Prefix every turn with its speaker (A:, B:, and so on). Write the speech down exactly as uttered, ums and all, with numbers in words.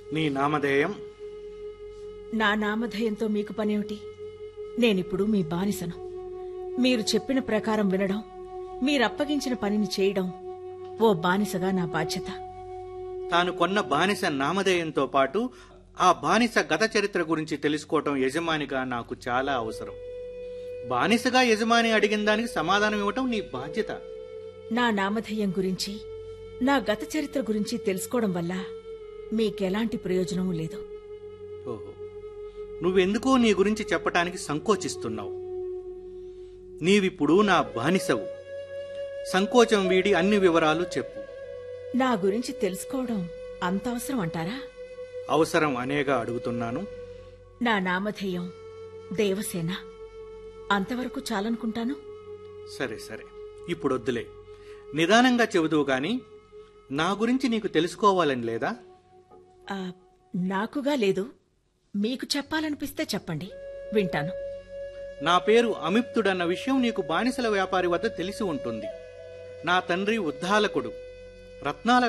A: నీ నామధేయం?
B: నా నామధేయంతో మీకు పనేమిటి? నేనిప్పుడు మీ బానిసను. మీరు చెప్పిన ప్రకారం వినడం, మీరప్పగించిన పనిని చేయడం ఓ బానిసగా నా బాధ్యత.
A: తాను కొన్న బానిస నామధేయంతో పాటు ఆ బానిస గత చరిత్ర గురించి తెలుసుకోవటం యజమానిగా నాకు చాలా అవసరం. బానిసగా యజమాని అడిగిన దానికి సమాధానం ఇవ్వటం నీ బాధ్యత.
B: నా నామధేయం గురించి, నా గత చరిత్ర గురించి తెలుసుకోవడం వల్ల మీకెలాంటి ప్రయోజనమూ లేదు.
A: ఓహో, నువ్వెందుకో నీ గురించి చెప్పటానికి సంకోచిస్తున్నావు. నీవిప్పుడు నా బానిసవు. సంకోచం వీడి అన్ని వివరాలు చెప్పు.
B: నా గురించి తెలుసుకోవడం అంత అవసరం అంటారా?
A: అవసరం అనేగా అడుగుతున్నాను.
B: నా నామధేయం దేవసేన. అంతవరకు చాలనుకుంటాను.
A: సరే సరే, ఇప్పుడొద్దులే. నిదానంగా చెబుదువు గాని నా గురించి నీకు తెలుసుకోవాలని లేదా?
B: ఆ, నాకుగా లేదు. మీకు చెప్పాలనిపిస్తే చెప్పండి, వింటాను.
A: నా పేరు అమిప్తుడన్న విషయం నీకు బానిసల వ్యాపారి వద్ద తెలిసి ఉంటుంది. నా తండ్రి ఉద్దాలకుడు. రత్నాల